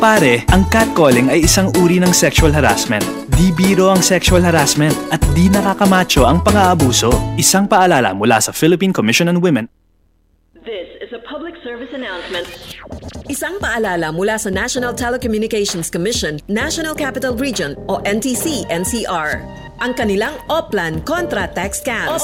Pare, ang catcalling ay isang uri ng sexual harassment. Di biro ang sexual harassment at di nakakamacho ang pang-aabuso. Isang paalala mula sa Philippine Commission on Women. This is a public service announcement. Isang paalala mula sa National Telecommunications Commission, National Capital Region o NTC-NCR. Ang kanilang Oplan Contra Text Scams.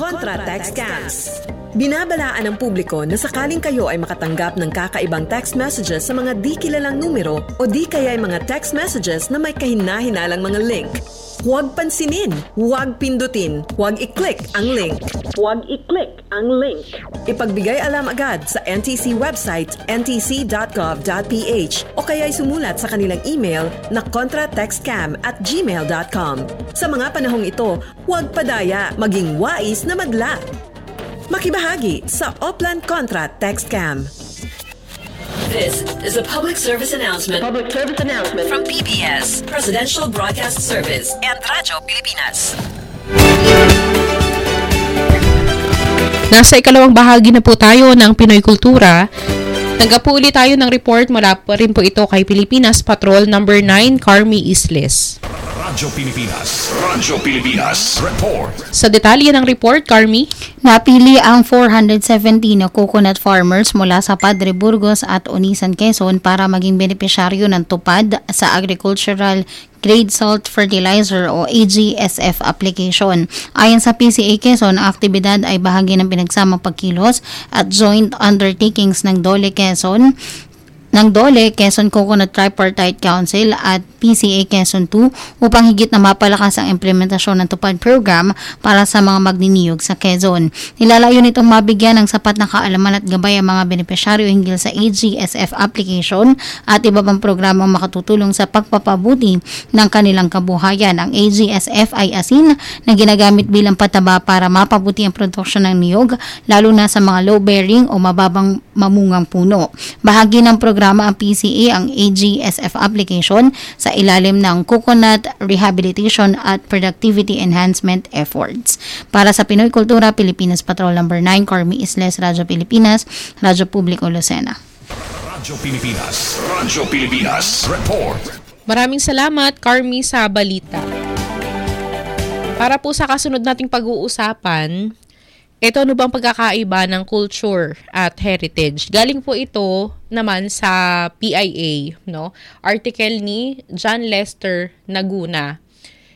Binabalaan ng publiko na sakaling kayo ay makatanggap ng kakaibang text messages sa mga di kilalang numero o di kaya ay mga text messages na may kahina-hinalang mga link. Huwag pansinin, huwag pindutin, huwag i-click ang link. Ipagbigay alam agad sa NTC website ntc.gov.ph o kaya sumulat sa kanilang email na contratextcam@gmail.com. Sa mga panahong ito, huwag padaya, maging wais na magla. Makibahagi sa Oplan Contra Text Scam. This is a public service announcement. From PBS, Presidential Broadcast Service and Radyo Pilipinas. Nasa ikalawang bahagi na po tayo ng Pinoy Kultura. Tanggap po ulit tayo ng report mula pa rin po ito kay Pilipinas Patrol number 9, Carmi Isles. Radyo Pilipinas Report. Sa detalye ng report, Carmi. Napili ang 470 na coconut farmers mula sa Padre Burgos at Onisan, Quezon para maging benepisyaryo ng tupad sa Agricultural Grade Salt Fertilizer o AGSF application. Ayon sa PCA Quezon, ang aktibidad ay bahagi ng pinagsamang pagkilos at joint undertakings ng DOLE Quezon, Quezon Coconut Tripartite Council at PCA Quezon 2 upang higit na mapalakas ang implementasyon ng tupad program para sa mga magniniyog sa Quezon. Nilalayo nitong mabigyan ng sapat na kaalaman at gabay ang mga benepisyaryo hinggil sa AGSF application at iba pang programang makatutulong sa pagpapabuti ng kanilang kabuhayan. Ang AGSF ay asin na ginagamit bilang pataba para mapabuti ang produksyon ng niyog, lalo na sa mga low-bearing o mababang mamungang puno. Bahagi ng programa ang PCA ang AGSF application sa ilalim ng Coconut Rehabilitation at Productivity Enhancement Efforts. Para sa Pinoy Kultura, Pilipinas Patrol number 9, Carmi Isles, Radyo Pilipinas, Radyo Publiko Lucena. Radyo Pilipinas Report. Maraming salamat, Carmi, sa balita. Para po sa kasunod nating pag-uusapan, ito ano bang pagkakaiba ng culture at heritage? Galing po ito naman sa PIA, no? Article ni John Lester Naguna.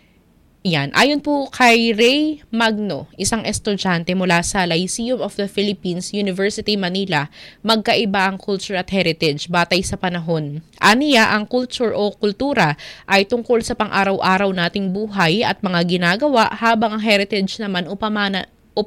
Yan. Ayon po kay Ray Magno, isang estudyante mula sa Lyceum of the Philippines, University Manila, magkaiba ang culture at heritage batay sa panahon. Aniya, ang culture o kultura ay tungkol sa pang-araw-araw nating buhay at mga ginagawa, habang ang heritage naman upamana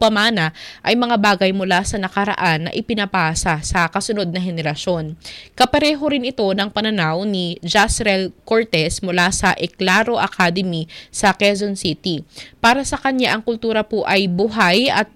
ay mga bagay mula sa nakaraan na ipinapasa sa kasunod na henerasyon. Kapareho rin ito ng pananaw ni Jasrel Cortez mula sa Eclaro Academy sa Quezon City. Para sa kanya, ang kultura po ay buhay at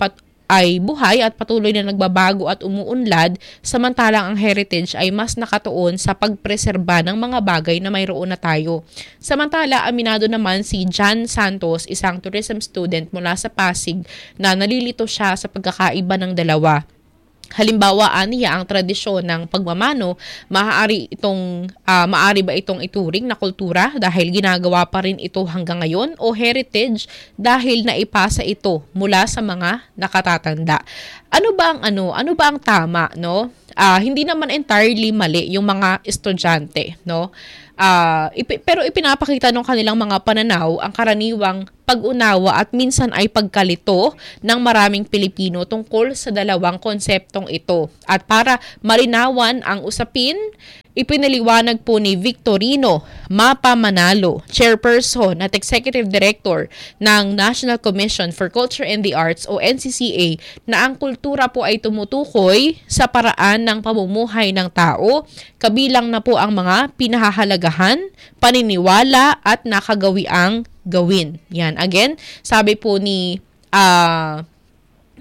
patuloy na nagbabago at umuunlad, samantalang ang heritage ay mas nakatuon sa pagpreserba ng mga bagay na mayroon na tayo. Samantala, aminado naman si John Santos, isang tourism student mula sa Pasig, na nalilito siya sa pagkakaiba ng dalawa. Halimbawa, aniya, ang tradisyon ng pagmamano, maaari ba itong ituring na kultura dahil ginagawa pa rin ito hanggang ngayon, o heritage dahil naipasa ito mula sa mga nakatatanda. Ano ba ang tama, no? Hindi naman entirely mali yung mga estudyante, no? Pero ipinapakita ng kanilang mga pananaw ang karaniwang pag-unawa at minsan ay pagkalito ng maraming Pilipino tungkol sa dalawang konseptong ito. At para malinawan ang usapin, ipinaliwanag po ni Victorino Mapa Manalo, Chairperson at Executive Director ng National Commission for Culture and the Arts o NCCA, na ang kultura po ay tumutukoy sa paraan ng pamumuhay ng tao, kabilang na po ang mga pinahahalagahan, paniniwala at nakagawiang gawin. Yan. Again, sabi po ni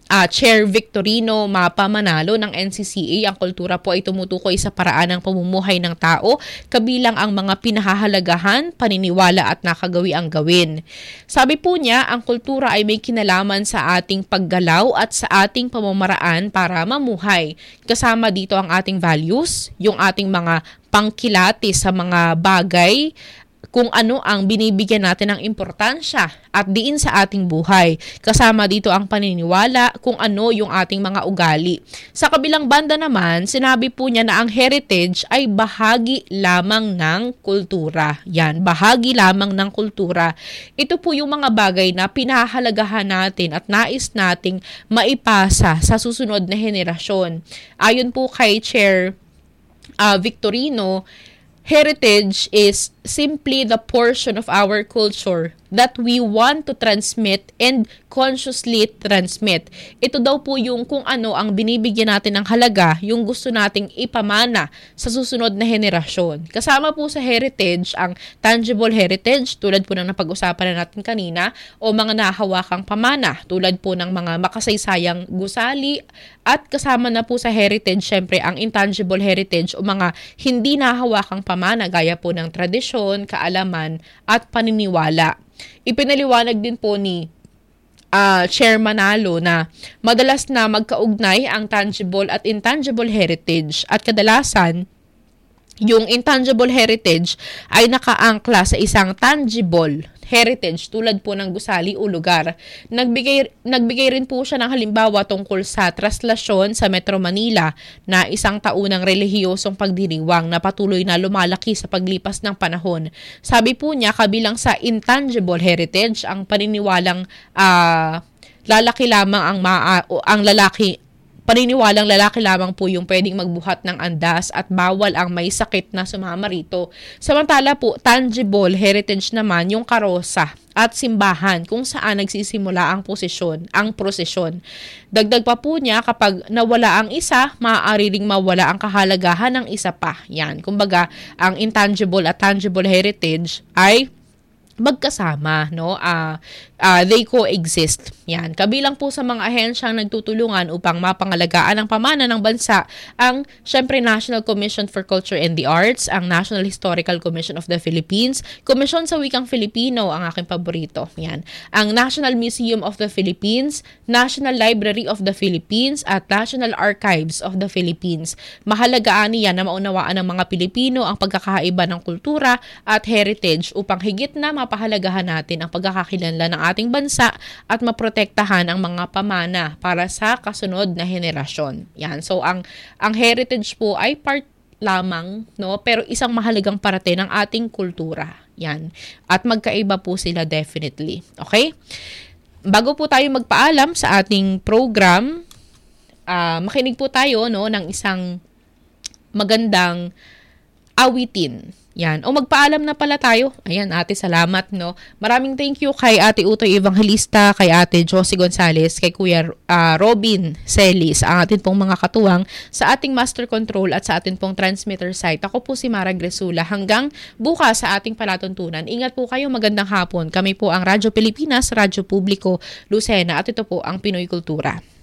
Chair Victorino Mapa Manalo ng NCCA, ang kultura po ay tumutukoy sa paraan ng pamumuhay ng tao, kabilang ang mga pinahahalagahan, paniniwala at nakagawi ang gawin. Sabi po niya, ang kultura ay may kinalaman sa ating paggalaw at sa ating pamamaraan para mamuhay. Kasama dito ang ating values, yung ating mga pangkilati sa mga bagay, kung ano ang binibigyan natin ng importansya at diin sa ating buhay. Kasama dito ang paniniwala, kung ano yung ating mga ugali. Sa kabilang banda naman, sinabi po niya na ang heritage ay bahagi lamang ng kultura. Yan, bahagi lamang ng kultura. Ito po yung mga bagay na pinahahalagahan natin at nais nating maipasa sa susunod na henerasyon. Ayon po kay Chair Victorino, heritage is simply the portion of our culture that we want to transmit and consciously transmit. Ito daw po yung kung ano ang binibigyan natin ng halaga, yung gusto nating ipamana sa susunod na henerasyon. Kasama po sa heritage ang tangible heritage, tulad po ng napag-usapan na natin kanina, o mga nahawakang pamana, tulad po ng mga makasaysayang gusali, at kasama na po sa heritage, syempre, ang intangible heritage o mga hindi nahawakang pamana, gaya po ng tradisyon, kaalaman, at paniniwala. Ipinaliwanag din po ni Chair Manalo na madalas na magkaugnay ang tangible at intangible heritage, at kadalasan yung intangible heritage ay nakaangkla sa isang tangible heritage tulad po ng gusali o lugar. Nagbigay rin po siya ng halimbawa tungkol sa traslasyon sa Metro Manila na isang taunang relihiyosong pagdiriwang na patuloy na lumalaki sa paglipas ng panahon. Sabi po niya, kabilang sa intangible heritage ang paniniwalang lalaki lamang paniniwalang lalaki lamang po yung pwedeng magbuhat ng andas at bawal ang may sakit na sumama rito. Samantala po, tangible heritage naman yung karosa at simbahan kung saan nagsisimula ang prosesyon. Dagdag pa po niya, kapag nawala ang isa, maaari ring mawala ang kahalagahan ng isa pa. Yan, kumbaga, ang intangible at tangible heritage ay magkasama, no? They coexist. Yan. Kabilang po sa mga ahensyang nagtutulungan upang mapangalagaan ang pamana ng bansa ang, syempre, National Commission for Culture and the Arts, ang National Historical Commission of the Philippines, Komisyon sa Wikang Filipino, ang aking paborito. Yan. Ang National Museum of the Philippines, National Library of the Philippines, at National Archives of the Philippines. Mahalagaan niya na maunawaan ng mga Pilipino ang pagkakaiba ng kultura at heritage upang higit na mapahalagahan natin ang pagkakakilanlan ng ating bansa at maprotektahan ang mga pamana para sa kasunod na henerasyon. Yan. So ang heritage po ay part lamang, no, pero isang mahalagang parte ng ating kultura. Yan. At magkaiba po sila definitely. Okay? Bago po tayo magpaalam sa ating program, makinig po tayo, no, ng isang magandang awitin. Yan. O magpaalam na pala tayo. Ayan, ate, salamat, no. Maraming thank you kay Ate Utoy Evangelista, kay Ate Josie Gonzales, kay Kuya Robin Celis, ang atin pong mga katuwang sa ating master control at sa atin pong transmitter site. Ako po si Mara Gresula. Hanggang bukas sa ating palatuntunan. Ingat po kayo, magandang hapon. Kami po ang Radyo Pilipinas, Radyo Publiko, Lucena, at ito po ang Pinoy Kultura.